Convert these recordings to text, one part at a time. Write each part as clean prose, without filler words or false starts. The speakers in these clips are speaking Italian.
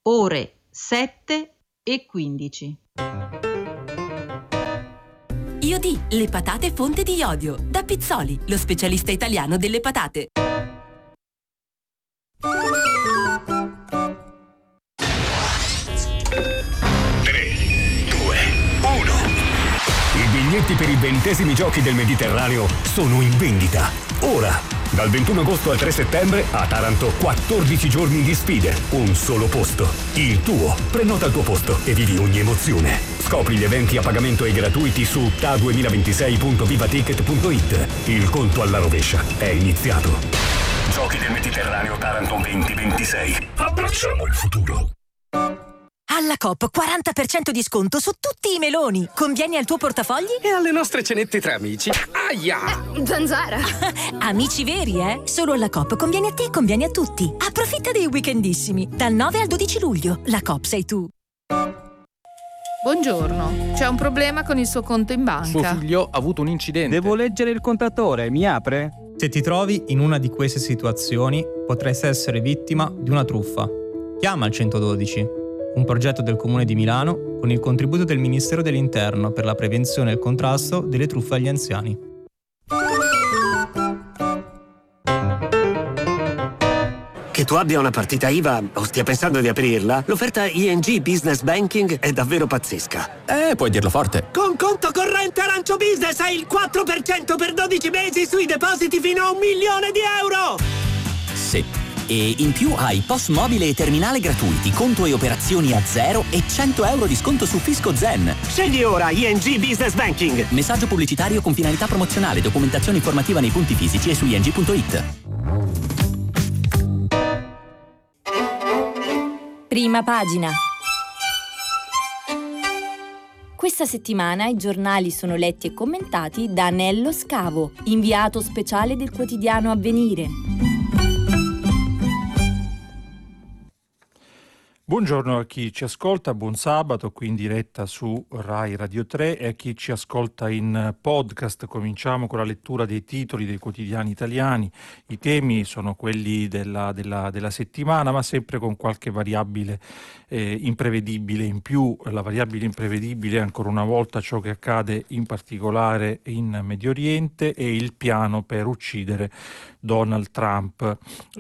ore 7:15. IOD, le patate fonte di iodio. Da Pizzoli, lo specialista italiano delle patate. I biglietti per i 20esimi giochi del Mediterraneo sono in vendita. Ora, dal 21 agosto al 3 settembre, a Taranto 14 giorni di sfide, un solo posto, il tuo. Prenota il tuo posto e vivi ogni emozione. Scopri gli eventi a pagamento e gratuiti su ta2026.vivaticket.it. Il conto alla rovescia è iniziato. Giochi del Mediterraneo Taranto 2026. Abbracciamo il futuro. Alla Coop 40% di sconto su tutti i meloni. Convieni al tuo portafogli? E alle nostre cenette tra amici. Aia! Zanzara! Amici veri, eh? Solo alla Coop conviene a te e conviene a tutti. Approfitta dei weekendissimi. Dal 9 al 12 luglio. La Coop sei tu. Buongiorno, c'è un problema con il suo conto in banca. Suo figlio ha avuto un incidente. Devo leggere il contatore, mi apre? Se ti trovi in una di queste situazioni, potresti essere vittima di una truffa. Chiama il 112. Un progetto del Comune di Milano con il contributo del Ministero dell'Interno per la prevenzione e il contrasto delle truffe agli anziani. Che tu abbia una partita IVA o stia pensando di aprirla, l'offerta ING Business Banking è davvero pazzesca. Puoi dirlo forte. Con conto corrente Arancio Business hai il 4% per 12 mesi sui depositi fino a €1.000.000! Sì. E in più hai POS mobile e terminale gratuiti, conto e operazioni a zero e €100 di sconto su Fisco Zen. Scegli ora ING Business Banking. Messaggio pubblicitario con finalità promozionale, documentazione informativa nei punti fisici e su ing.it. Prima pagina. Questa settimana i giornali sono letti e commentati da Nello Scavo, inviato speciale del quotidiano Avvenire. Buongiorno a chi ci ascolta, buon sabato, qui in diretta su Rai Radio 3 e a chi ci ascolta in podcast. Cominciamo con la lettura dei titoli dei quotidiani italiani. I temi sono quelli della settimana, ma sempre con qualche variabile imprevedibile in più. La variabile imprevedibile è ancora una volta ciò che accade in particolare in Medio Oriente e il piano per uccidere Donald Trump,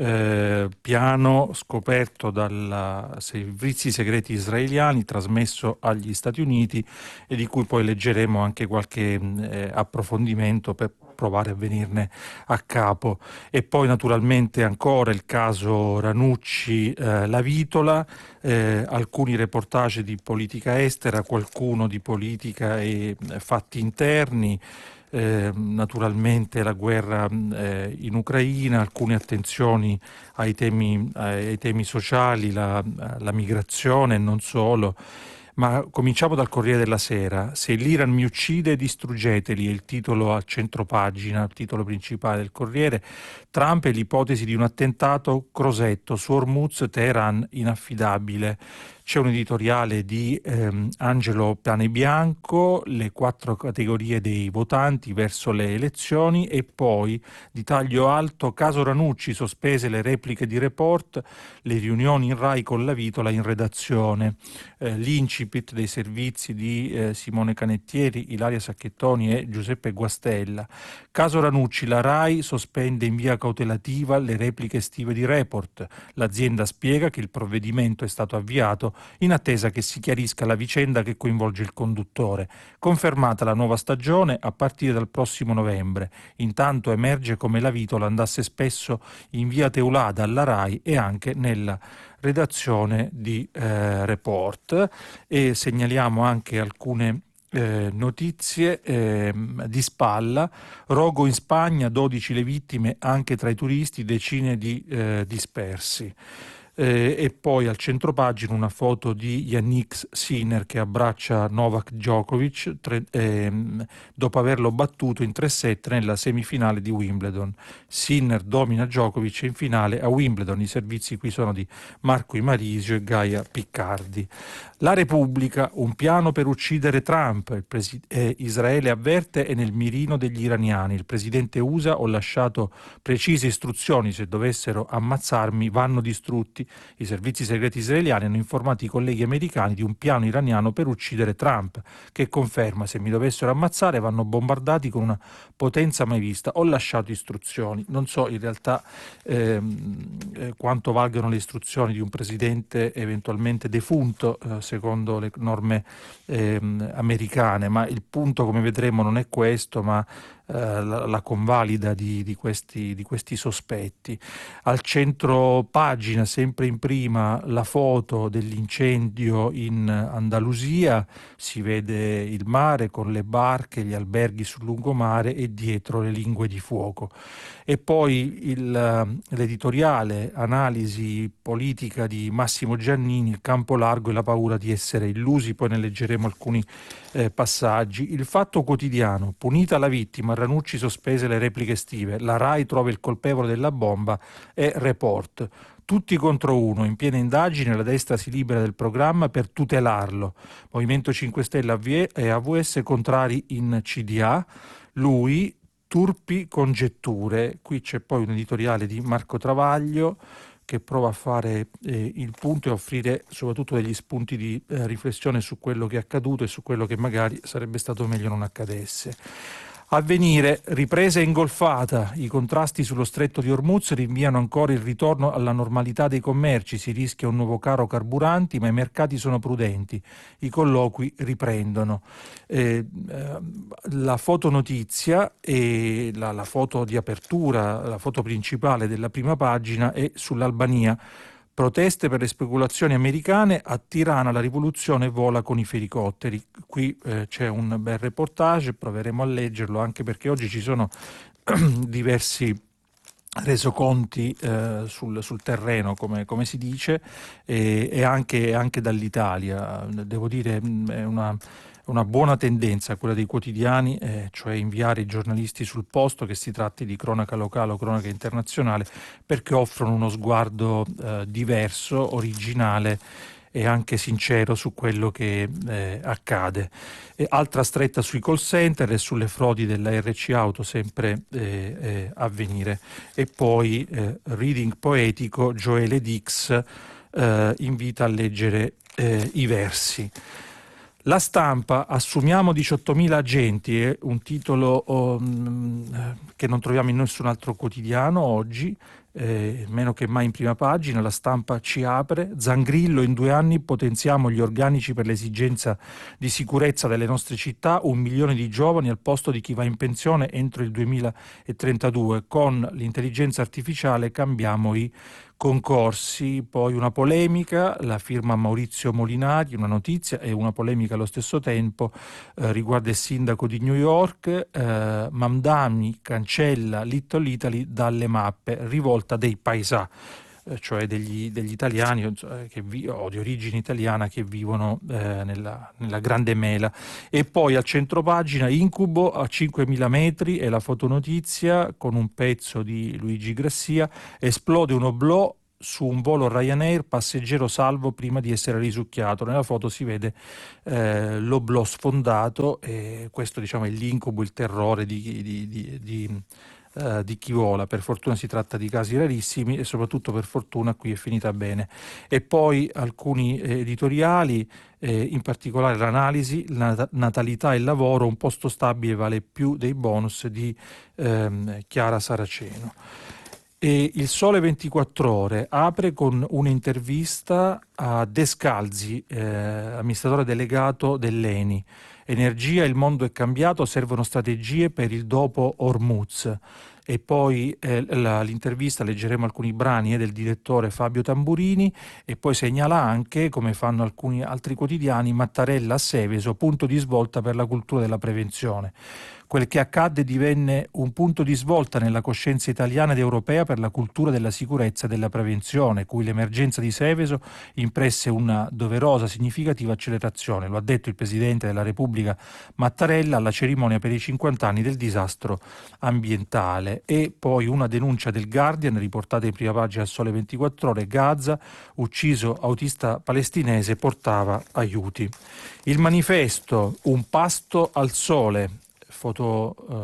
piano scoperto dai servizi segreti israeliani, trasmesso agli Stati Uniti e di cui poi leggeremo anche qualche approfondimento per provare a venirne a capo. E poi naturalmente ancora il caso Ranucci, La Vitola, alcuni reportage di politica estera, qualcuno di politica e fatti interni, naturalmente la guerra in Ucraina, alcune attenzioni ai temi sociali, la migrazione e non solo. Ma cominciamo dal Corriere della Sera. Se l'Iran mi uccide, distruggeteli, è il titolo a centropagina, il titolo principale del Corriere. Trump e l'ipotesi di un attentato, Crosetto, su Hormuz, Teheran inaffidabile. C'è un editoriale di Angelo Panebianco, le 4 categorie dei votanti verso le elezioni, e poi di taglio alto, caso Ranucci, sospese le repliche di Report, le riunioni in Rai con La Vitola in redazione, l'incipit dei servizi di Simone Canettieri, Ilaria Sacchettoni e Giuseppe Guastella. Caso Ranucci, la Rai sospende in via cautelativa le repliche estive di Report. L'azienda spiega che il provvedimento è stato avviato in attesa che si chiarisca la vicenda che coinvolge il conduttore. Confermata la nuova stagione a partire dal prossimo novembre. Intanto emerge come La Vitola andasse spesso in via Teulada alla Rai e anche nella redazione di Report. E segnaliamo anche alcune notizie di spalla. Rogo in Spagna, 12 le vittime, anche tra i turisti, decine di dispersi. E poi al centropagina una foto di Yannick Sinner che abbraccia Novak Djokovic dopo averlo battuto in 3-7 nella semifinale di Wimbledon. Sinner domina Djokovic in finale a Wimbledon. I servizi qui sono di Marco Imarisio e Gaia Piccardi. La Repubblica, un piano per uccidere Trump. Israele avverte è nel mirino degli iraniani. Il presidente USA: ho lasciato precise istruzioni, se dovessero ammazzarmi vanno distrutti minuti i servizi segreti israeliani hanno informato i colleghi americani di un piano iraniano per uccidere Trump, che conferma: se mi dovessero ammazzare vanno bombardati con una potenza mai vista, ho lasciato istruzioni. Non so in realtà quanto valgano le istruzioni di un presidente eventualmente defunto secondo le norme americane, ma il punto, come vedremo, non è questo, ma la convalida di questi sospetti. Al centro pagina, sempre in prima, la foto dell'incendio in Andalusia, si vede il mare con le barche, gli alberghi sul lungomare e dietro le lingue di fuoco. E poi l'editoriale analisi politica di Massimo Giannini, il campo largo e la paura di essere illusi, poi ne leggeremo alcuni passaggi. Il Fatto Quotidiano, punita la vittima, Ranucci sospese le repliche estive, la RAI trova il colpevole della bomba e Report. Tutti contro uno, in piena indagine la destra si libera del programma per tutelarlo. Movimento 5 Stelle e AVS contrari in CDA, lui, turpi congetture. Qui c'è poi un editoriale di Marco Travaglio che prova a fare il punto e offrire soprattutto degli spunti di riflessione su quello che è accaduto e su quello che magari sarebbe stato meglio non accadesse. Avvenire, ripresa ingolfata, i contrasti sullo stretto di Hormuz rinviano ancora il ritorno alla normalità dei commerci, si rischia un nuovo caro carburanti, ma i mercati sono prudenti, i colloqui riprendono. La fotonotizia e la foto di apertura, la foto principale della prima pagina è sull'Albania. Proteste per le speculazioni americane, a Tirana la rivoluzione vola con i felicotteri. Qui c'è un bel reportage, proveremo a leggerlo anche perché oggi ci sono diversi resoconti sul terreno, come si dice, e anche dall'Italia. Devo dire è una buona tendenza quella dei quotidiani, cioè inviare i giornalisti sul posto, che si tratti di cronaca locale o cronaca internazionale, perché offrono uno sguardo diverso, originale e anche sincero su quello che accade. Altra stretta sui call center e sulle frodi della RC Auto, sempre Avvenire. E poi reading poetico, Joele Dix invita a leggere i versi. La Stampa, assumiamo 18.000 agenti, è un titolo che non troviamo in nessun altro quotidiano oggi, meno che mai in prima pagina. La Stampa ci apre, Zangrillo, in 2 anni potenziamo gli organici per l'esigenza di sicurezza delle nostre città, 1 milione di giovani al posto di chi va in pensione entro il 2032, con l'intelligenza artificiale cambiamo i concorsi. Poi una polemica, la firma Maurizio Molinari, una notizia e una polemica allo stesso tempo, riguarda il sindaco di New York. Mamdani cancella Little Italy dalle mappe, rivolta dei paesà, cioè degli italiani o di origine italiana che vivono nella Grande Mela. E poi al centropagina, incubo a 5.000 metri, è la fotonotizia con un pezzo di Luigi Grassia, esplode un oblò su un volo Ryanair, passeggero salvo prima di essere risucchiato. Nella foto si vede l'oblò sfondato, e questo, diciamo, è l'incubo, il terrore di chi vola. Per fortuna si tratta di casi rarissimi e soprattutto per fortuna qui è finita bene. E poi alcuni editoriali, in particolare l'analisi, la natalità e il lavoro, un posto stabile vale più dei bonus, di Chiara Saraceno. E il Sole 24 Ore apre con un'intervista a Descalzi, amministratore delegato dell'ENI. Energia, il mondo è cambiato, servono strategie per il dopo Hormuz. E poi l'intervista, leggeremo alcuni brani, del direttore Fabio Tamburini, e poi segnala anche, come fanno alcuni altri quotidiani, Mattarella a Seveso, punto di svolta per la cultura della prevenzione. Quel che accadde divenne un punto di svolta nella coscienza italiana ed europea per la cultura della sicurezza e della prevenzione, cui l'emergenza di Seveso impresse una doverosa, significativa accelerazione. Lo ha detto il Presidente della Repubblica Mattarella alla cerimonia per i 50 anni del disastro ambientale. E poi una denuncia del Guardian, riportata in prima pagina al Sole 24 Ore, Gaza, ucciso autista palestinese, portava aiuti. Il Manifesto, un pasto al sole,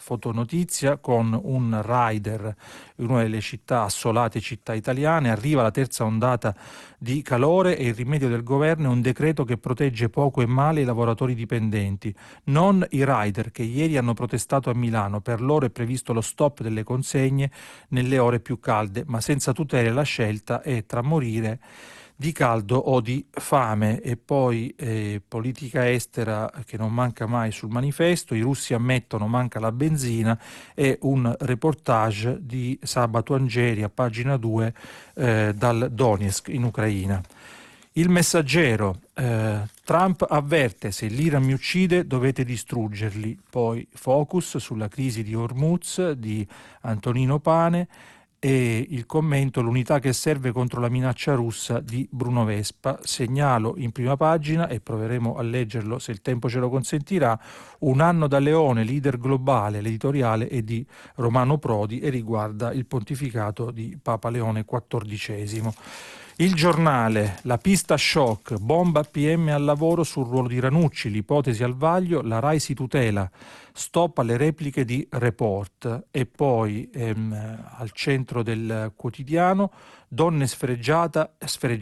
fotonotizia con un rider in una delle città assolate, città italiane. Arriva la terza ondata di calore e il rimedio del governo è un decreto che protegge poco e male i lavoratori dipendenti, non i rider che ieri hanno protestato a Milano. Per loro è previsto lo stop delle consegne nelle ore più calde, ma senza tutele la scelta è tra morire di caldo o di fame. E poi politica estera che non manca mai sul manifesto, i russi ammettono manca la benzina, e un reportage di Sabato Angeri a pagina 2 dal Donetsk in Ucraina. Il Messaggero, Trump avverte: se l'Iran mi uccide dovete distruggerli. Poi Focus sulla crisi di Hormuz di Antonino Pane, e il commento: l'unità che serve contro la minaccia russa di Bruno Vespa. Segnalo in prima pagina, e proveremo a leggerlo se il tempo ce lo consentirà, Un anno da Leone, leader globale. L'editoriale è di Romano Prodi e riguarda il pontificato di Papa Leone XIV. Il Giornale, la pista shock, bomba PM al lavoro sul ruolo di Ranucci, l'ipotesi al vaglio, la RAI si tutela, stop alle repliche di Report. E poi al centro del quotidiano, donne sfregiate,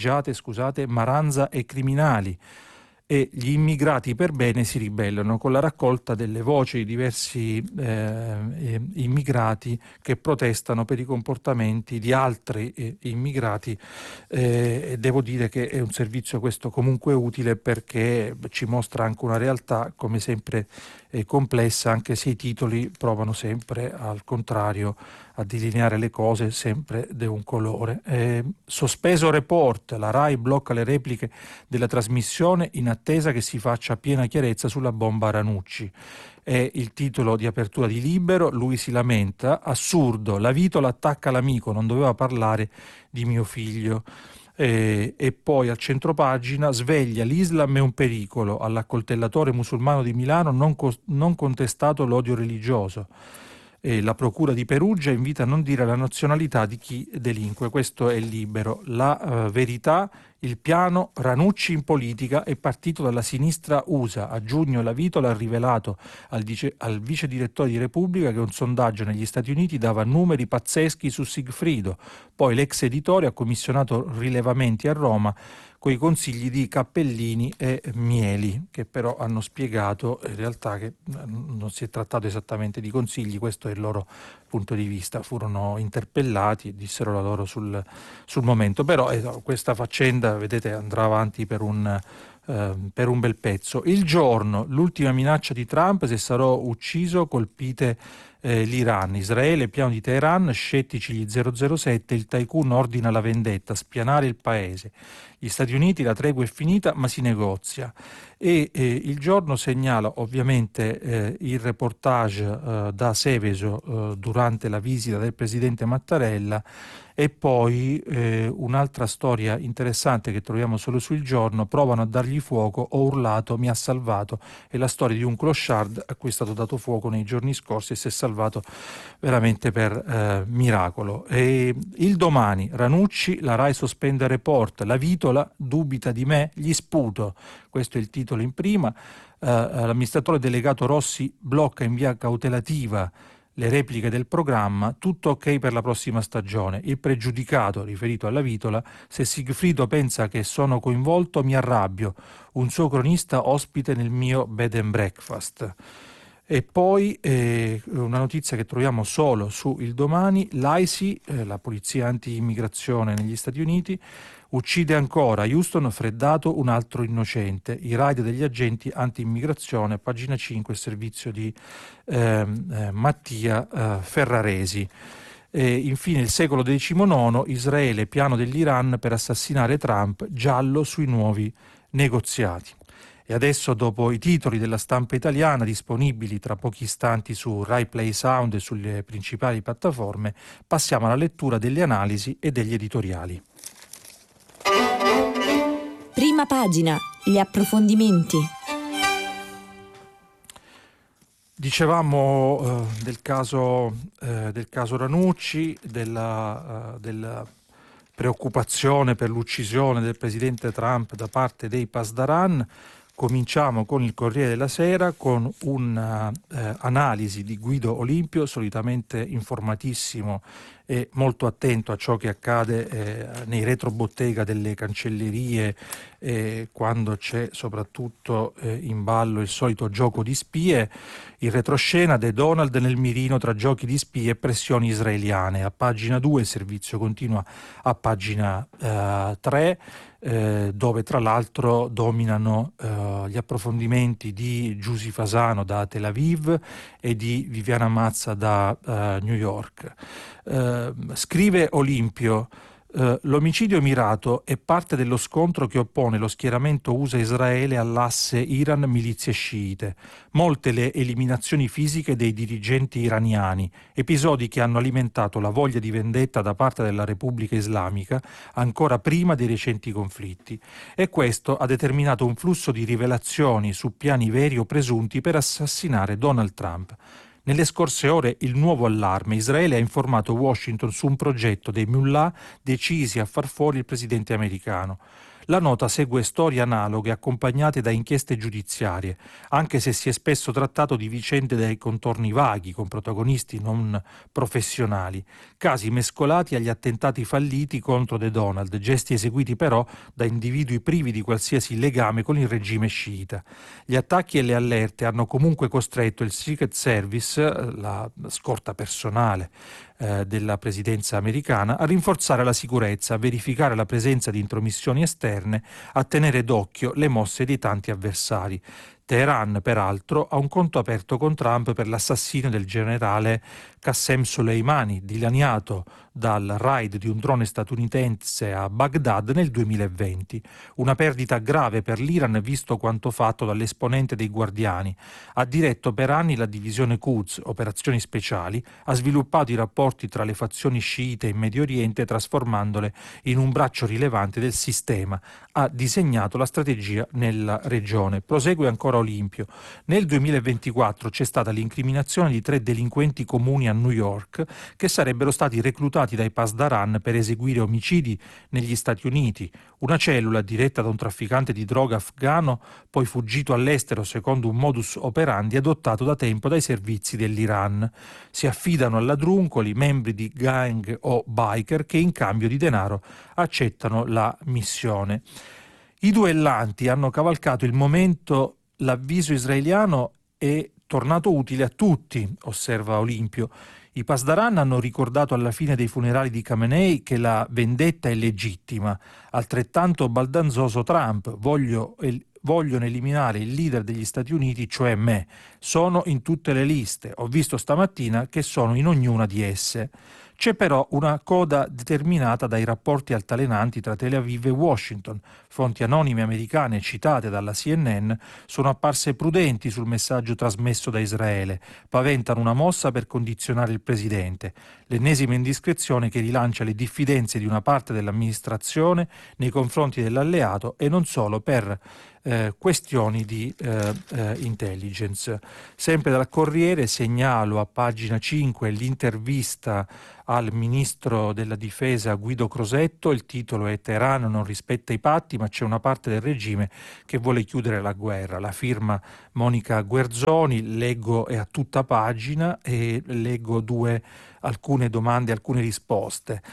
Maranza e criminali, e gli immigrati per bene si ribellano, con la raccolta delle voci di diversi immigrati che protestano per i comportamenti di altri immigrati. Devo dire che è un servizio questo comunque utile, perché ci mostra anche una realtà come sempre complessa, anche se i titoli provano sempre al contrario a delineare le cose sempre di un colore. Sospeso Report, la RAI blocca le repliche della trasmissione in attesa che si faccia piena chiarezza sulla bomba Ranucci. È il titolo di apertura di Libero. Lui si lamenta: assurdo, la Vitola attacca l'amico, non doveva parlare di mio figlio. E poi al centropagina, sveglia, l'Islam è un pericolo, all'accoltellatore musulmano di Milano non contestato l'odio religioso. La procura di Perugia invita a non dire la nazionalità di chi delinque. Questo è Libero. La Verità, il piano Ranucci in politica è partito dalla sinistra USA. A giugno la Vitola ha rivelato al vice direttore di Repubblica che un sondaggio negli Stati Uniti dava numeri pazzeschi su Sigfrido. Poi l'ex editore ha commissionato rilevamenti a Roma coi consigli di Cappellini e Mieli, che però hanno spiegato in realtà che non si è trattato esattamente di consigli, questo è il loro punto di vista. Furono interpellati e dissero la loro sul momento, però questa faccenda, vedete, andrà avanti per un bel pezzo. Il Giorno, l'ultima minaccia di Trump: se sarò ucciso colpite l'Iran. Israele, piano di Teheran, scettici gli 007, il tycoon ordina la vendetta, spianare il paese. Gli Stati Uniti, la tregua è finita ma si negozia. E il Giorno segnala ovviamente il reportage da Seveso durante la visita del presidente Mattarella, e poi un'altra storia interessante che troviamo solo sul Giorno: provano a dargli fuoco, ho urlato, mi ha salvato. È la storia di un clochard a cui è stato dato fuoco nei giorni scorsi e si è salvato veramente per miracolo. E il Domani, Ranucci, la RAI sospende Report, la Vitola dubita di me, gli sputo. Questo è il titolo in prima. L'amministratore delegato Rossi blocca in via cautelativa le repliche del programma, tutto ok per la prossima stagione. Il pregiudicato, riferito alla Vitola: se Sigfrido pensa che sono coinvolto mi arrabbio, un suo cronista ospite nel mio bed and breakfast. E poi una notizia che troviamo solo su Il Domani: l'AISI, la polizia anti-immigrazione negli Stati Uniti, uccide ancora, Houston freddato un altro innocente, i raid degli agenti anti-immigrazione, pagina 5, il servizio di Mattia Ferraresi. Infine il Secolo XIX, Israele, piano dell'Iran per assassinare Trump, giallo sui nuovi negoziati. E adesso, dopo i titoli della stampa italiana, disponibili tra pochi istanti su Rai Play Sound e sulle principali piattaforme, passiamo alla lettura delle analisi e degli editoriali. Prima pagina, gli approfondimenti. Dicevamo del caso Ranucci, della preoccupazione per l'uccisione del presidente Trump da parte dei Pasdaran. Cominciamo con il Corriere della Sera con un'analisi di Guido Olimpio, solitamente informatissimo e molto attento a ciò che accade nei retrobottega delle cancellerie, quando c'è soprattutto in ballo il solito gioco di spie. Il retroscena de Donald nel mirino tra giochi di spie e pressioni israeliane. A pagina 2 il servizio continua a pagina 3, dove tra l'altro dominano gli approfondimenti di Giusy Fasano da Tel Aviv e di Viviana Mazza da New York. Scrive Olimpio: l'omicidio mirato è parte dello scontro che oppone lo schieramento USA-Israele all'asse Iran-milizie sciite. Molte le eliminazioni fisiche dei dirigenti iraniani, episodi che hanno alimentato la voglia di vendetta da parte della Repubblica Islamica ancora prima dei recenti conflitti. E questo ha determinato un flusso di rivelazioni su piani veri o presunti per assassinare Donald Trump. Nelle scorse ore il nuovo allarme: Israele ha informato Washington su un progetto dei mullah decisi a far fuori il presidente americano. La nota segue storie analoghe accompagnate da inchieste giudiziarie, anche se si è spesso trattato di vicende dai contorni vaghi, con protagonisti non professionali, casi mescolati agli attentati falliti contro The Donald, gesti eseguiti però da individui privi di qualsiasi legame con il regime sciita. Gli attacchi e le allerte hanno comunque costretto il Secret Service, la scorta personale della presidenza americana, a rinforzare la sicurezza, a verificare la presenza di intromissioni esterne, a tenere d'occhio le mosse di tanti avversari. Teheran, peraltro, ha un conto aperto con Trump per l'assassinio del generale Qassem Soleimani, dilaniato dal raid di un drone statunitense a Baghdad nel 2020. Una perdita grave per l'Iran, visto quanto fatto dall'esponente dei Guardiani. Ha diretto per anni la divisione Quds, operazioni speciali, ha sviluppato i rapporti tra le fazioni sciite in Medio Oriente, trasformandole in un braccio rilevante del sistema. Ha disegnato la strategia nella regione. Prosegue ancora Olimpio. Nel 2024 c'è stata l'incriminazione di 3 delinquenti comuni a New York che sarebbero stati reclutati dai Pasdaran per eseguire omicidi negli Stati Uniti. Una cellula diretta da un trafficante di droga afghano, poi fuggito all'estero secondo un modus operandi adottato da tempo dai servizi dell'Iran. Si affidano a ladruncoli, membri di gang o biker che in cambio di denaro accettano la missione. I duellanti hanno cavalcato il momento. L'avviso israeliano è tornato utile a tutti, osserva Olimpio. I Pasdaran hanno ricordato alla fine dei funerali di Khamenei che la vendetta è legittima. Altrettanto baldanzoso Trump: vogliono eliminare il leader degli Stati Uniti, cioè me. Sono in tutte le liste. Ho visto stamattina che sono in ognuna di esse. C'è però una coda determinata dai rapporti altalenanti tra Tel Aviv e Washington. Fonti anonime americane citate dalla CNN sono apparse prudenti sul messaggio trasmesso da Israele. Paventano una mossa per condizionare il presidente. L'ennesima indiscrezione che rilancia le diffidenze di una parte dell'amministrazione nei confronti dell'alleato, e non solo per questioni di intelligence. Sempre dal Corriere segnalo a pagina 5 l'intervista al ministro della difesa Guido Crosetto. Il titolo è: Teheran non rispetta i patti, ma c'è una parte del regime che vuole chiudere la guerra. La firma Monica Guerzoni. Leggo, è a tutta pagina, e leggo alcune domande, alcune risposte.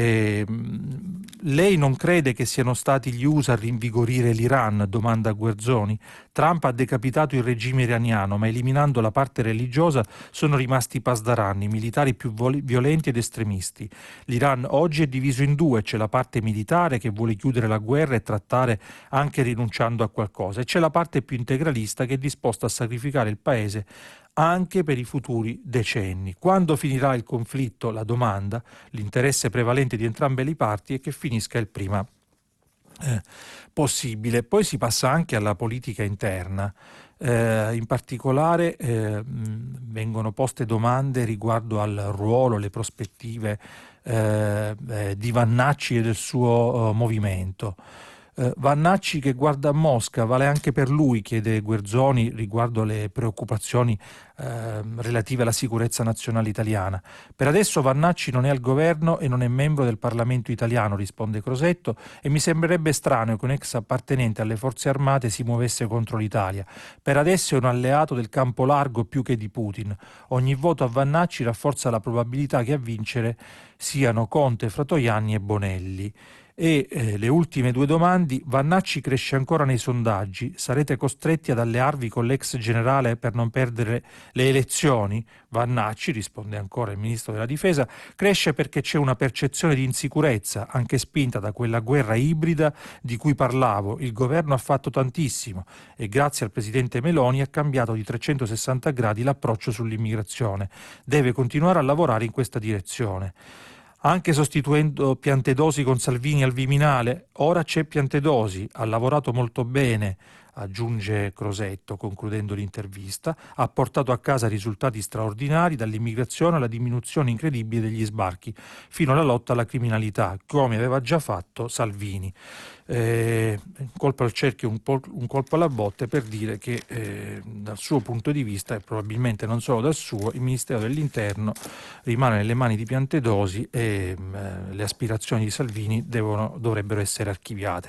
Lei non crede che siano stati gli USA a rinvigorire l'Iran? Domanda Guerzoni. Trump ha decapitato il regime iraniano, ma eliminando la parte religiosa sono rimasti i Pasdaran, i militari più violenti ed estremisti. L'Iran oggi è diviso in due: c'è la parte militare che vuole chiudere la guerra e trattare anche rinunciando a qualcosa, e c'è la parte più integralista che è disposta a sacrificare il paese anche per i futuri decenni. Quando finirà il conflitto? La domanda. L'interesse prevalente di entrambe le parti è che finisca il prima possibile. Poi si passa anche alla politica interna. In particolare vengono poste domande riguardo al ruolo, le prospettive di Vannacci e del suo movimento. Vannacci che guarda a Mosca, vale anche per lui, chiede Guerzoni riguardo le preoccupazioni relative alla sicurezza nazionale italiana. Per adesso Vannacci non è al governo e non è membro del Parlamento italiano, risponde Crosetto, e mi sembrerebbe strano che un ex appartenente alle forze armate si muovesse contro l'Italia. Per adesso è un alleato del campo largo più che di Putin. Ogni voto a Vannacci rafforza la probabilità che a vincere siano Conte, Fratoianni e Bonelli. E le ultime due domande: Vannacci cresce ancora nei sondaggi, sarete costretti ad allearvi con l'ex generale per non perdere le elezioni? Vannacci, risponde ancora il ministro della difesa, cresce perché c'è una percezione di insicurezza, anche spinta da quella guerra ibrida di cui parlavo. Il governo ha fatto tantissimo e grazie al presidente Meloni ha cambiato di 360 gradi l'approccio sull'immigrazione. Deve continuare a lavorare in questa direzione. Anche sostituendo Piantedosi con Salvini al Viminale, ora c'è Piantedosi, ha lavorato molto bene, aggiunge Crosetto, concludendo l'intervista, ha portato a casa risultati straordinari dall'immigrazione alla diminuzione incredibile degli sbarchi, fino alla lotta alla criminalità, come aveva già fatto Salvini. Un colpo al cerchio, un colpo alla botte, per dire che dal suo punto di vista, e probabilmente non solo dal suo, il Ministero dell'Interno rimane nelle mani di Piantedosi e le aspirazioni di Salvini dovrebbero essere archiviate.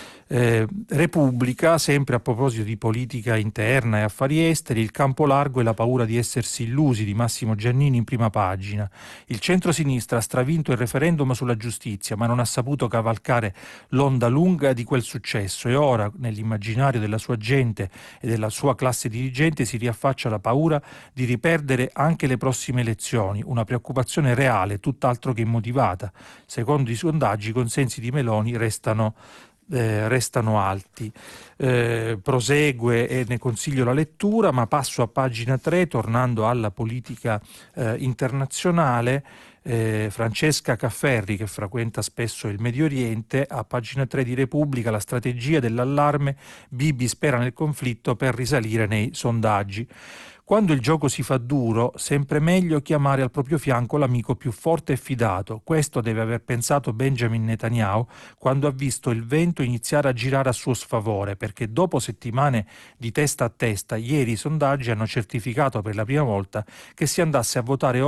Repubblica, sempre a proposito di politica interna e affari esteri, il campo largo e la paura di essersi illusi di Massimo Giannini in prima pagina. Il centro-sinistra ha stravinto il referendum sulla giustizia, ma non ha saputo cavalcare l'onda lunga di quel successo e ora, nell'immaginario della sua gente e della sua classe dirigente, si riaffaccia la paura di riperdere anche le prossime elezioni, una preoccupazione reale, tutt'altro che immotivata. Secondo i sondaggi, i consensi di Meloni restano alti. Prosegue e ne consiglio la lettura, ma passo a pagina 3, tornando alla politica internazionale. Francesca Cafferri, che frequenta spesso il Medio Oriente, a pagina 3 di Repubblica, la strategia dell'allarme, Bibi spera nel conflitto per risalire nei sondaggi. Quando il gioco si fa duro, sempre meglio chiamare al proprio fianco l'amico più forte e fidato. Questo deve aver pensato Benjamin Netanyahu quando ha visto il vento iniziare a girare a suo sfavore, perché dopo settimane di testa a testa, ieri i sondaggi hanno certificato per la prima volta che se si andasse a votare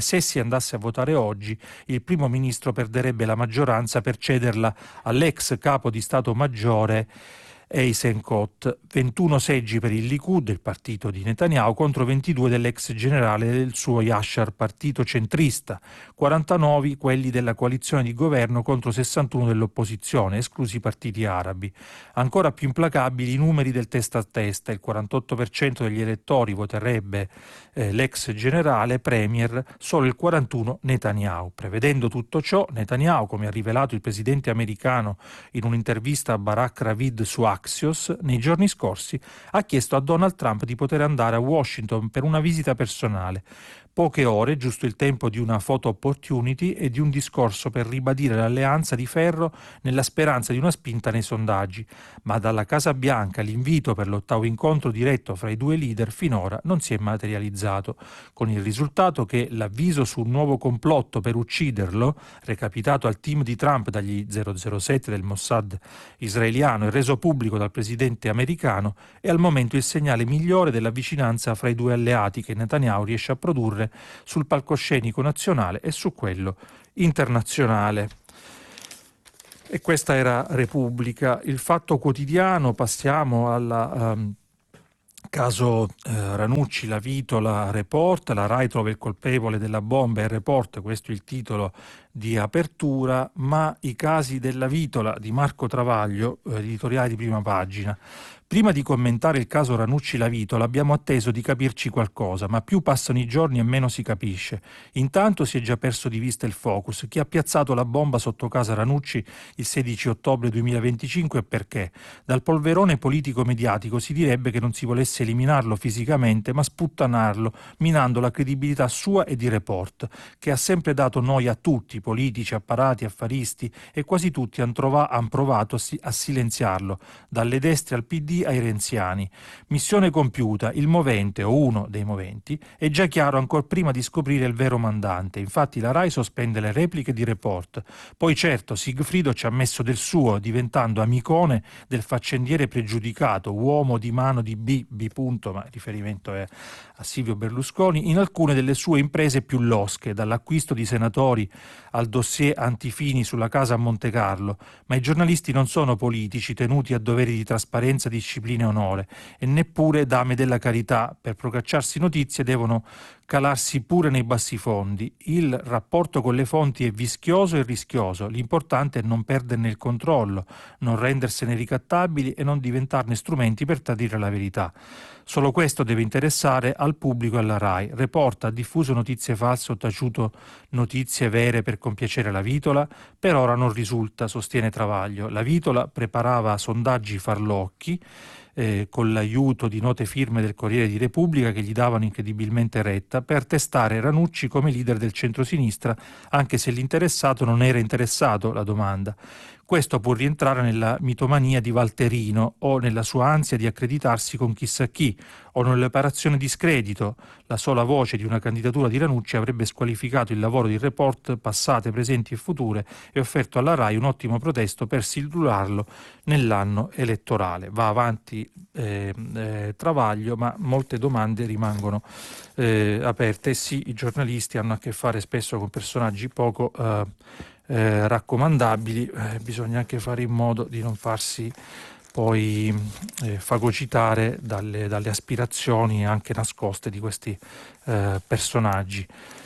oggi, il primo ministro perderebbe la maggioranza per cederla all'ex capo di Stato Maggiore Eisenkot. 21 seggi per il Likud, il partito di Netanyahu, contro 22 dell'ex generale del suo Yashar, partito centrista, 49 quelli della coalizione di governo contro 61 dell'opposizione, esclusi i partiti arabi. Ancora più implacabili i numeri del testa a testa, il 48% degli elettori voterebbe l'ex generale premier, solo il 41% Netanyahu. Prevedendo tutto ciò, Netanyahu, come ha rivelato il presidente americano in un'intervista a Barak Ravid su Axios, nei giorni scorsi ha chiesto a Donald Trump di poter andare a Washington per una visita personale. Poche ore, giusto il tempo di una photo opportunity e di un discorso per ribadire l'alleanza di ferro nella speranza di una spinta nei sondaggi. Ma dalla Casa Bianca l'invito per l'8º incontro diretto fra i due leader finora non si è materializzato, con il risultato che l'avviso su un nuovo complotto per ucciderlo, recapitato al team di Trump dagli 007 del Mossad israeliano e reso pubblico dal presidente americano, è al momento il segnale migliore della vicinanza fra i due alleati che Netanyahu riesce a produrre sul palcoscenico nazionale e su quello internazionale. E questa era Repubblica. Il Fatto Quotidiano, passiamo al caso Ranucci, La Vitola, Report, la Rai trova il colpevole della bomba e Report, questo è il titolo di apertura, ma i casi della Vitola di Marco Travaglio, editoriale di prima pagina. Prima di commentare il caso Ranucci-La Vitola abbiamo atteso di capirci qualcosa, ma più passano i giorni e meno si capisce. Intanto si è già perso di vista il focus. Chi ha piazzato la bomba sotto casa Ranucci il 16 ottobre 2025 e perché? Dal polverone politico-mediatico si direbbe che non si volesse anzi eliminarlo fisicamente, ma sputtanarlo, minando la credibilità sua e di Report, che ha sempre dato noia a tutti, politici, apparati, affaristi, e quasi tutti hanno provato a silenziarlo, dalle destre al PD ai renziani. Missione compiuta, il movente o uno dei moventi è già chiaro ancora prima di scoprire il vero mandante. Infatti la RAI sospende le repliche di Report. Poi certo Sigfrido ci ha messo del suo, diventando amicone del faccendiere pregiudicato, uomo di mano di B, ma il riferimento è a Silvio Berlusconi, in alcune delle sue imprese più losche, dall'acquisto di senatori al dossier Antifini sulla casa a Monte Carlo. Ma i giornalisti non sono politici tenuti a doveri di trasparenza, disciplina e onore, e neppure dame della carità. Per procacciarsi notizie devono calarsi pure nei bassifondi. Il rapporto con le fonti è vischioso e rischioso, l'importante è non perderne il controllo, non rendersene ricattabili e non diventarne strumenti per tradire la verità. Solo questo deve interessare al pubblico e alla RAI. Report ha diffuso notizie false o taciuto notizie vere per compiacere la Vitola? Per ora non risulta, sostiene Travaglio. La Vitola preparava sondaggi farlocchi con l'aiuto di note firme del Corriere di Repubblica che gli davano incredibilmente retta, per testare Ranucci come leader del centrosinistra, anche se l'interessato non era interessato, la domanda. Questo può rientrare nella mitomania di Valterino o nella sua ansia di accreditarsi con chissà chi, o nell'operazione di scredito. La sola voce di una candidatura di Ranucci avrebbe squalificato il lavoro di Report, passate, presenti e future, e offerto alla RAI un ottimo pretesto per silurarlo nell'anno elettorale. Va avanti Travaglio, ma molte domande rimangono aperte. Sì, i giornalisti hanno a che fare spesso con personaggi poco raccomandabili, bisogna anche fare in modo di non farsi poi fagocitare dalle aspirazioni anche nascoste di questi personaggi.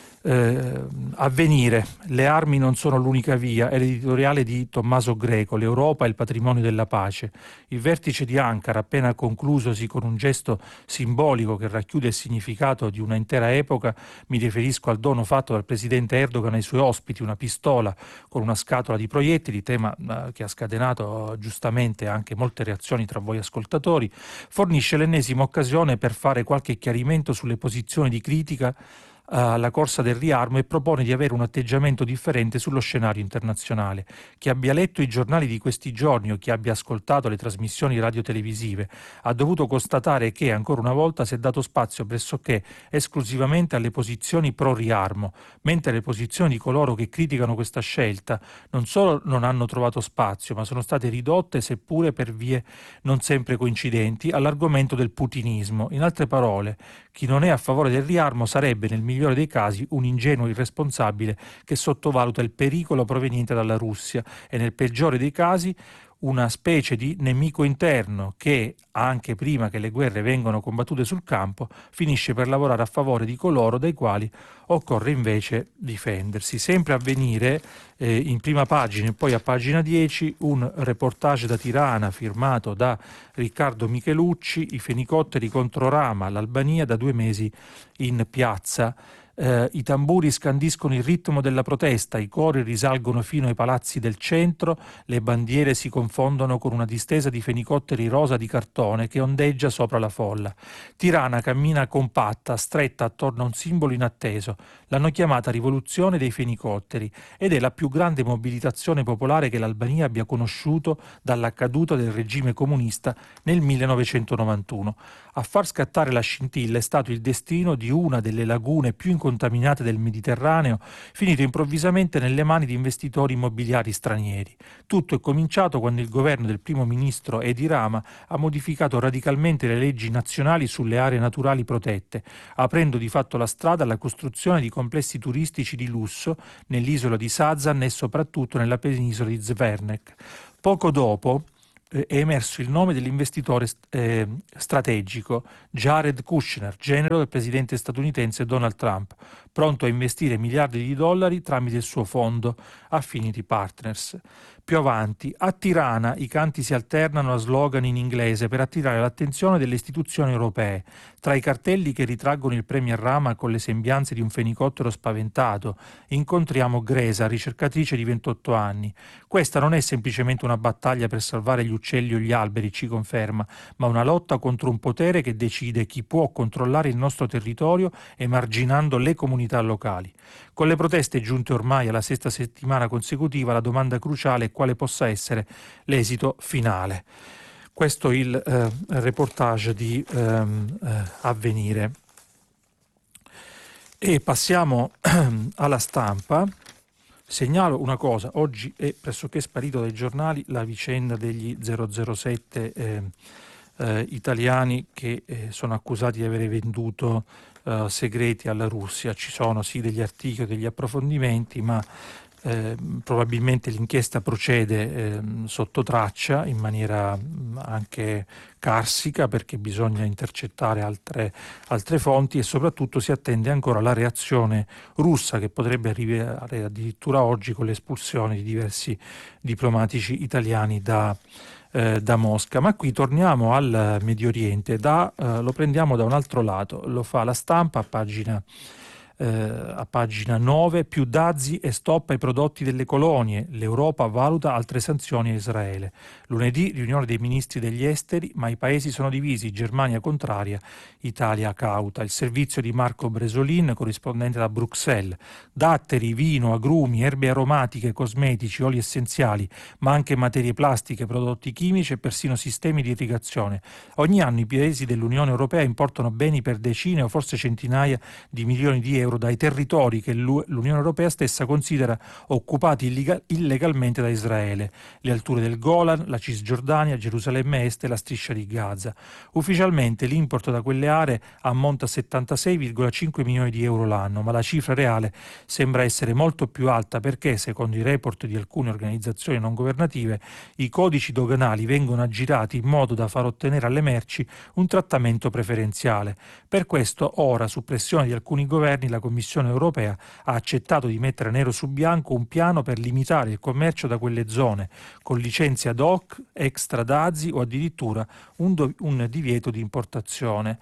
Avvenire, le armi non sono l'unica via, è l'editoriale di Tommaso Greco, l'Europa è il patrimonio della pace. Il vertice di Ankara, appena conclusosi con un gesto simbolico che racchiude il significato di una intera epoca, mi riferisco al dono fatto dal presidente Erdogan ai suoi ospiti, una pistola con una scatola di proiettili, tema che ha scatenato giustamente anche molte reazioni tra voi ascoltatori, fornisce l'ennesima occasione per fare qualche chiarimento sulle posizioni di critica alla corsa del riarmo e propone di avere un atteggiamento differente sullo scenario internazionale. Chi abbia letto i giornali di questi giorni o chi abbia ascoltato le trasmissioni radiotelevisive ha dovuto constatare che ancora una volta si è dato spazio pressoché esclusivamente alle posizioni pro riarmo, mentre le posizioni di coloro che criticano questa scelta non solo non hanno trovato spazio, ma sono state ridotte, seppure per vie non sempre coincidenti, all'argomento del putinismo. In altre parole, chi non è a favore del riarmo sarebbe, nel migliore dei casi, un ingenuo irresponsabile che sottovaluta il pericolo proveniente dalla Russia e, nel peggiore dei casi, una specie di nemico interno che, anche prima che le guerre vengano combattute sul campo, finisce per lavorare a favore di coloro dai quali occorre invece difendersi. Sempre Avvenire, in prima pagina e poi a pagina 10, un reportage da Tirana firmato da Riccardo Michelucci, i fenicotteri contro Rama, l'Albania da 2 mesi in piazza. I tamburi scandiscono il ritmo della protesta, i cori risalgono fino ai palazzi del centro, le bandiere si confondono con una distesa di fenicotteri rosa di cartone che ondeggia sopra la folla. Tirana cammina compatta, stretta attorno a un simbolo inatteso. L'hanno chiamata rivoluzione dei fenicotteri ed è la più grande mobilitazione popolare che l'Albania abbia conosciuto dalla caduta del regime comunista nel 1991. A far scattare la scintilla è stato il destino di una delle lagune più incontaminate del Mediterraneo, finito improvvisamente nelle mani di investitori immobiliari stranieri. Tutto è cominciato quando il governo del primo ministro Edi Rama ha modificato radicalmente le leggi nazionali sulle aree naturali protette, aprendo di fatto la strada alla costruzione di complessi turistici di lusso nell'isola di Sazan e soprattutto nella penisola di Zvernek. Poco dopo è emerso il nome dell'investitore strategico Jared Kushner, genero del presidente statunitense Donald Trump, pronto a investire miliardi di dollari tramite il suo fondo Affinity Partners. Più avanti, a Tirana i canti si alternano a slogan in inglese per attirare l'attenzione delle istituzioni europee. Tra i cartelli che ritraggono il premier Rama con le sembianze di un fenicottero spaventato, incontriamo Gresa, ricercatrice di 28 anni. Questa non è semplicemente una battaglia per salvare gli uccelli o gli alberi, ci conferma, ma una lotta contro un potere che decide chi può controllare il nostro territorio emarginando le comunità locali. Con le proteste giunte ormai alla 6ª settimana consecutiva, la domanda cruciale è quale possa essere l'esito finale. Questo è il reportage di Avvenire. E passiamo alla Stampa. Segnalo una cosa, oggi è pressoché sparito dai giornali la vicenda degli 007 italiani che sono accusati di avere venduto segreti alla Russia. Ci sono sì degli articoli, degli approfondimenti, ma probabilmente l'inchiesta procede sotto traccia in maniera anche carsica, perché bisogna intercettare altre fonti, e soprattutto si attende ancora la reazione russa, che potrebbe arrivare addirittura oggi con l'espulsione di diversi diplomatici italiani da Mosca. Ma qui torniamo al Medio Oriente, lo prendiamo da un altro lato, lo fa la Stampa a pagina 9, più dazi e stop ai prodotti delle colonie, l'Europa valuta altre sanzioni a Israele. Lunedì riunione dei ministri degli esteri, ma i paesi sono divisi, Germania contraria, Italia cauta. Il servizio di Marco Bresolin, corrispondente da Bruxelles. Datteri, vino, agrumi, erbe aromatiche, cosmetici, oli essenziali, ma anche materie plastiche, prodotti chimici e persino sistemi di irrigazione. Ogni anno i paesi dell'Unione Europea importano beni per decine o forse centinaia di milioni di euro dai territori che l'Unione Europea stessa considera occupati illegalmente da Israele, le alture del Golan, la Cisgiordania, Gerusalemme Est e la striscia di Gaza. Ufficialmente l'import da quelle aree ammonta a 76,5 milioni di euro l'anno, ma la cifra reale sembra essere molto più alta perché, secondo i report di alcune organizzazioni non governative, i codici doganali vengono aggirati in modo da far ottenere alle merci un trattamento preferenziale. Per questo ora, su pressione di alcuni governi, la Commissione europea ha accettato di mettere nero su bianco un piano per limitare il commercio da quelle zone, con licenze ad hoc, extra dazi o addirittura un divieto di importazione.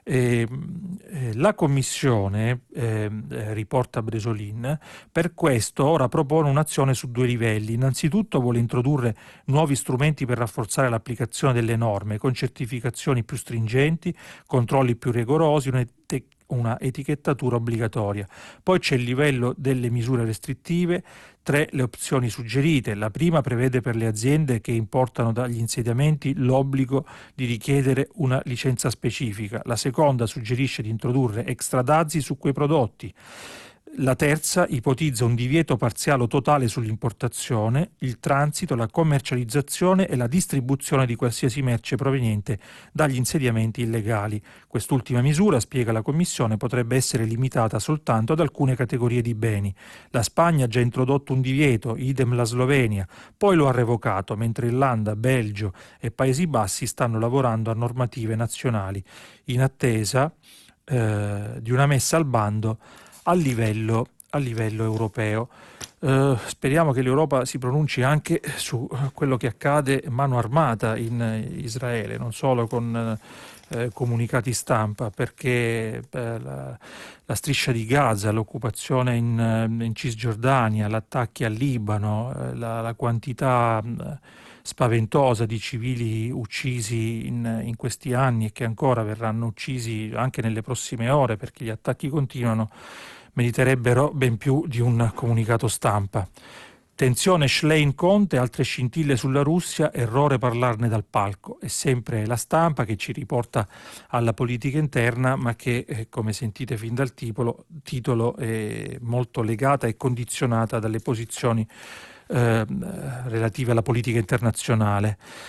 La Commissione, riporta Bresolin, per questo ora propone un'azione su due livelli. Innanzitutto vuole introdurre nuovi strumenti per rafforzare l'applicazione delle norme, con certificazioni più stringenti, controlli più rigorosi, una etichettatura obbligatoria. Poi c'è il livello delle misure restrittive, 3 le opzioni suggerite. La prima prevede per le aziende che importano dagli insediamenti l'obbligo di richiedere una licenza specifica. La seconda suggerisce di introdurre extra dazi su quei prodotti. La terza ipotizza un divieto parziale o totale sull'importazione, il transito, la commercializzazione e la distribuzione di qualsiasi merce proveniente dagli insediamenti illegali. Quest'ultima misura, spiega la Commissione, potrebbe essere limitata soltanto ad alcune categorie di beni. La Spagna ha già introdotto un divieto, idem la Slovenia, poi lo ha revocato, mentre Irlanda, Belgio e Paesi Bassi stanno lavorando a normative nazionali in attesa di una messa al bando a livello europeo. Speriamo che l'Europa si pronunci anche su quello che accade mano armata in Israele, non solo con comunicati stampa, perché la striscia di Gaza, l'occupazione in Cisgiordania, gli attacchi al Libano, la quantità spaventosa di civili uccisi in questi anni e che ancora verranno uccisi anche nelle prossime ore, perché gli attacchi continuano, meriterebbero ben più di un comunicato stampa. Tensione Schlein-Conte, altre scintille sulla Russia, errore parlarne dal palco. È sempre la Stampa che ci riporta alla politica interna, ma che, come sentite fin dal titolo, è molto legata e condizionata dalle posizioni relative alla politica internazionale.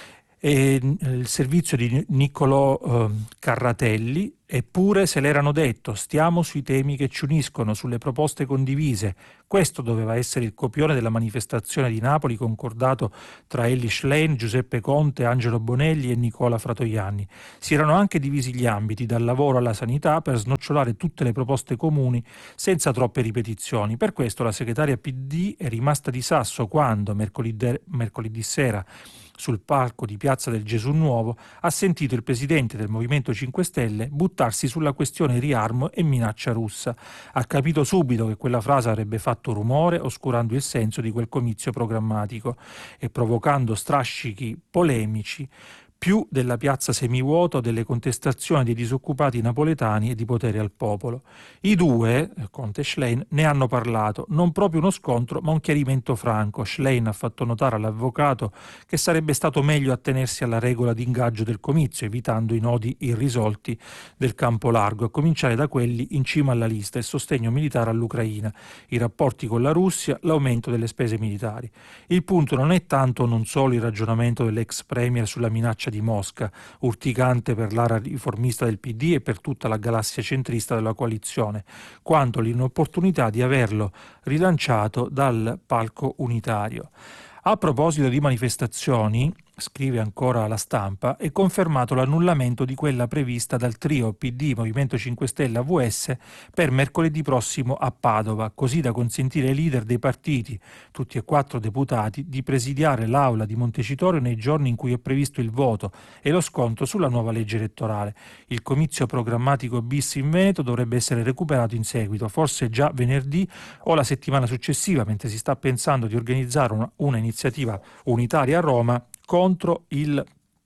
e il servizio di Niccolò Carratelli. Eppure se l'erano detto, stiamo sui temi che ci uniscono, sulle proposte condivise. Questo doveva essere il copione della manifestazione di Napoli concordato tra Elly Schlein, Giuseppe Conte, Angelo Bonelli e Nicola Fratoianni. Si erano anche divisi gli ambiti, dal lavoro alla sanità, per snocciolare tutte le proposte comuni senza troppe ripetizioni. Per questo la segretaria PD è rimasta di sasso quando, mercoledì sera, sul palco di Piazza del Gesù Nuovo, ha sentito il presidente del Movimento 5 Stelle buttarsi sulla questione riarmo e minaccia russa. Ha capito subito che quella frase avrebbe fatto rumore, oscurando il senso di quel comizio programmatico e provocando strascichi polemici più della piazza semivuota o delle contestazioni dei disoccupati napoletani e di potere al popolo. I due, Conte e Schlein, ne hanno parlato, non proprio uno scontro, ma un chiarimento franco. Schlein ha fatto notare all'avvocato che sarebbe stato meglio attenersi alla regola di ingaggio del comizio, evitando i nodi irrisolti del campo largo, a cominciare da quelli in cima alla lista: il sostegno militare all'Ucraina, i rapporti con la Russia, l'aumento delle spese militari. Il punto non è tanto non solo il ragionamento dell'ex premier sulla minaccia di Mosca, urticante per l'area riformista del PD e per tutta la galassia centrista della coalizione, quanto l'inopportunità di averlo rilanciato dal palco unitario. A proposito di manifestazioni, scrive ancora La Stampa, è confermato l'annullamento di quella prevista dal trio PD, Movimento 5 Stelle, AVS per mercoledì prossimo a Padova, così da consentire ai leader dei partiti, tutti e 4 deputati, di presidiare l'aula di Montecitorio nei giorni in cui è previsto il voto e lo scontro sulla nuova legge elettorale. Il comizio programmatico bis in Veneto dovrebbe essere recuperato in seguito, forse già venerdì o la settimana successiva, mentre si sta pensando di organizzare una iniziativa unitaria a Roma contro il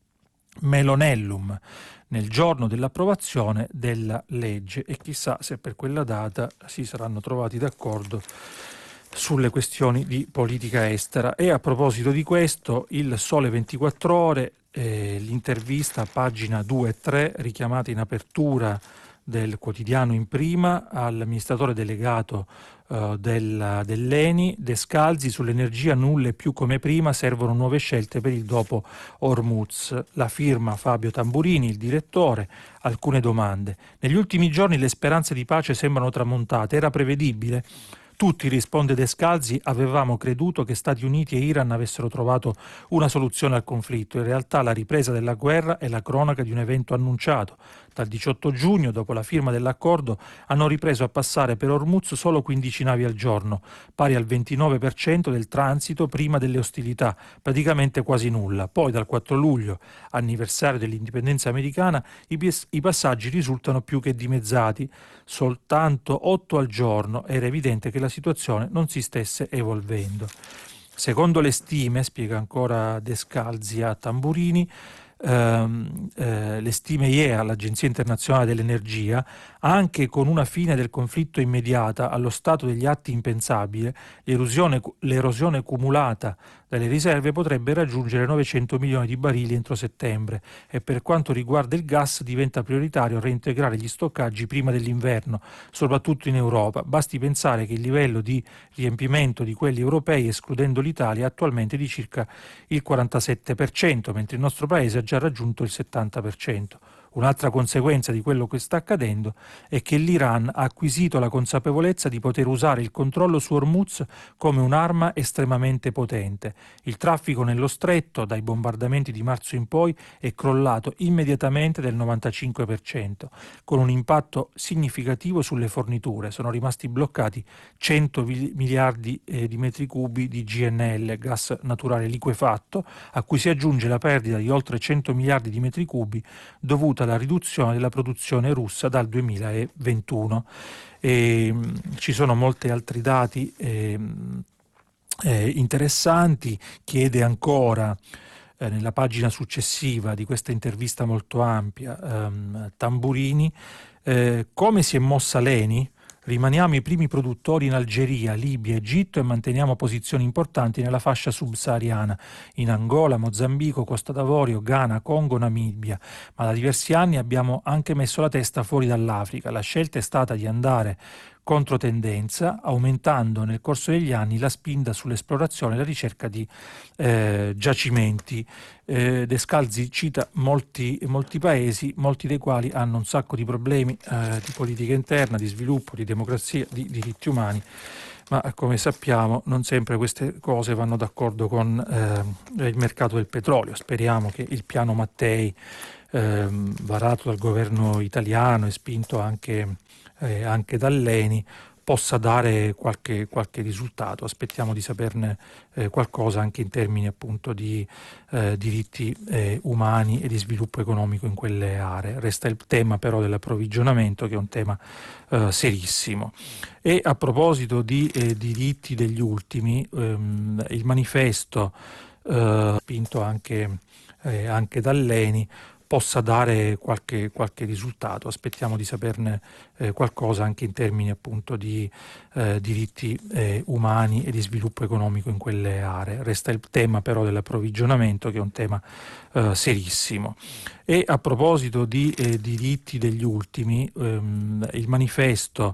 Melonellum nel giorno dell'approvazione della legge, e chissà se per quella data si saranno trovati d'accordo sulle questioni di politica estera. E a proposito di questo, il Sole 24 Ore, l'intervista a pagina 2 e 3 richiamata in apertura del quotidiano in prima all'amministratore delegato dell'ENI Descalzi sull'energia: nulla è più come prima, servono nuove scelte per il dopo Hormuz. La firma Fabio Tamburini, il direttore. Alcune domande: negli ultimi giorni le speranze di pace sembrano tramontate, era prevedibile? Tutti, risponde Descalzi, avevamo creduto che Stati Uniti e Iran avessero trovato una soluzione al conflitto. In realtà la ripresa della guerra è la cronaca di un evento annunciato. Dal 18 giugno, dopo la firma dell'accordo, hanno ripreso a passare per Hormuz solo 15 navi al giorno, pari al 29% del transito prima delle ostilità, praticamente quasi nulla. Poi dal 4 luglio, anniversario dell'indipendenza americana, i passaggi risultano più che dimezzati, soltanto 8 al giorno. Era evidente che la situazione non si stesse evolvendo. Secondo le stime, spiega ancora Descalzi a Tamburini, le stime IEA, l'Agenzia Internazionale dell'Energia, anche con una fine del conflitto immediata, allo stato degli atti impensabile, l'erosione cumulata dalle riserve potrebbe raggiungere 900 milioni di barili entro settembre, e per quanto riguarda il gas diventa prioritario reintegrare gli stoccaggi prima dell'inverno, soprattutto in Europa. Basti pensare che il livello di riempimento di quelli europei, escludendo l'Italia, è attualmente di circa il 47%, mentre il nostro paese ha già raggiunto il 70%. Un'altra conseguenza di quello che sta accadendo è che l'Iran ha acquisito la consapevolezza di poter usare il controllo su Hormuz come un'arma estremamente potente. Il traffico nello stretto, dai bombardamenti di marzo in poi, è crollato immediatamente del 95%, con un impatto significativo sulle forniture. Sono rimasti bloccati 100 miliardi di metri cubi di GNL, gas naturale liquefatto, a cui si aggiunge la perdita di oltre 100 miliardi di metri cubi dovuta alla riduzione della produzione russa dal 2021. Ci sono molti altri dati interessanti. Chiede ancora nella pagina successiva di questa intervista molto ampia Tamburini come si è mossa l'ENI. Rimaniamo i primi produttori in Algeria, Libia, Egitto e manteniamo posizioni importanti nella fascia subsahariana, in Angola, Mozambico, Costa d'Avorio, Ghana, Congo, Namibia, ma da diversi anni abbiamo anche messo la testa fuori dall'Africa. La scelta è stata di andare controtendenza, aumentando nel corso degli anni la spinta sull'esplorazione e la ricerca di giacimenti. De Scalzi cita molti paesi, molti dei quali hanno un sacco di problemi di politica interna, di sviluppo, di democrazia, di diritti umani, ma come sappiamo non sempre queste cose vanno d'accordo con il mercato del petrolio. Speriamo che il piano Mattei varato dal governo italiano e spinto anche dall'ENI possa dare qualche risultato. Aspettiamo di saperne qualcosa anche in termini appunto di diritti umani e di sviluppo economico in quelle aree. Resta il tema però dell'approvvigionamento, che è un tema serissimo. E a proposito di diritti degli ultimi, il manifesto spinto anche dall'ENI possa dare qualche risultato. Aspettiamo di saperne qualcosa anche in termini appunto di diritti umani e di sviluppo economico in quelle aree. Resta il tema però dell'approvvigionamento, che è un tema serissimo. E a proposito di diritti degli ultimi, il manifesto